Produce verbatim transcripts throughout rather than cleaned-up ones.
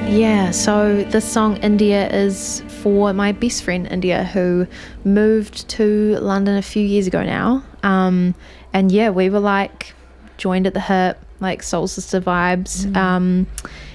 Yeah, so this song India is for my best friend India, who moved to London a few years ago now. Um, and yeah, we were like joined at the hip, like soul sister vibes. Mm. Um,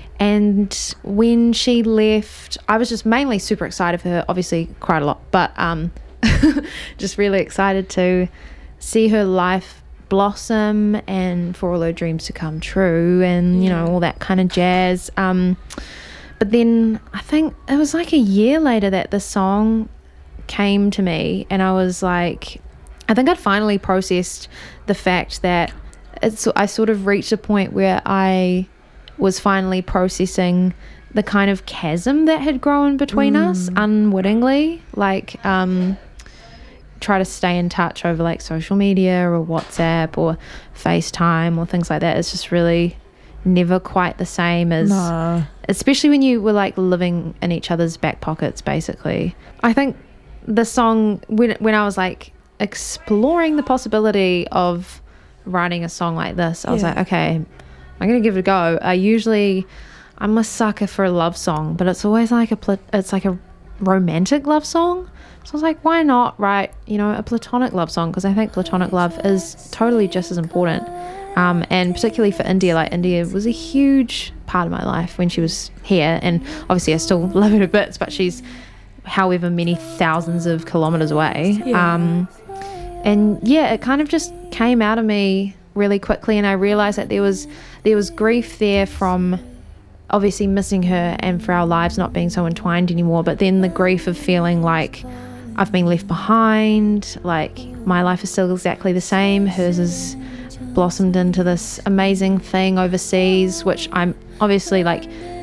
and when she left, I was just mainly super excited for her, obviously cried a lot, but um, just really excited to see her life blossom and for all her dreams to come true and, you yeah. know, all that kind of jazz. Um, but then I think it was like a year later that the song came to me, and I was like, I think I'd finally processed the fact that it's, I sort of reached a point where I was finally processing the kind of chasm that had grown between mm. us unwittingly. Like, um, try to stay in touch over like social media or WhatsApp or FaceTime or things like that. It's just really never quite the same as no. especially when you were like living in each other's back pockets, basically. I think the song, when when I was like exploring the possibility of writing a song like this, I was yeah. like, okay, I'm gonna give it a go. I usually I'm a sucker for a love song, but it's always like a pl- it's like a romantic love song. So I was like, why not write, you know, a platonic love song? Because I think platonic love is totally just as important. Um, and particularly for India, like India was a huge part of my life when she was here. And obviously I still love her to bits, but she's however many thousands of kilometres away. Yeah. Um, and yeah, it kind of just came out of me really quickly. And I realised that there was there was grief there from obviously missing her and for our lives not being so entwined anymore. But then the grief of feeling like I've been left behind, like my life is still exactly the same, hers has blossomed into this amazing thing overseas, which I'm obviously like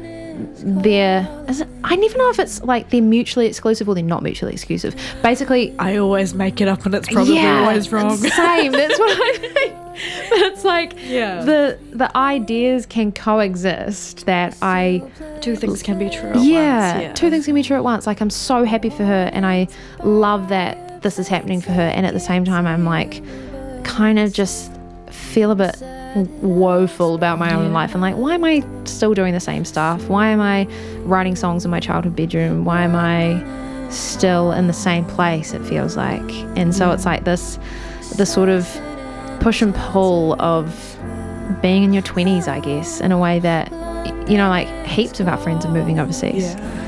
they're is it, I don't even know if it's like they're mutually exclusive or they're not mutually exclusive. Basically I always make it up and it's probably yeah, always wrong. Same, that's what I think. But it's like yeah. the the ideas can coexist, that I two things can be true at yeah, once. Yeah, two things can be true at once. Like I'm so happy for her and I love that this is happening for her, and at the same time I'm like kind of just feel a bit woeful about my own yeah. life and like, why am I still doing the same stuff? Why am I writing songs in my childhood bedroom? Why am I still in the same place, it feels like? And so yeah. it's like this the sort of push and pull of being in your twenties, I guess, in a way that, you know, like heaps of our friends are moving overseas. Yeah.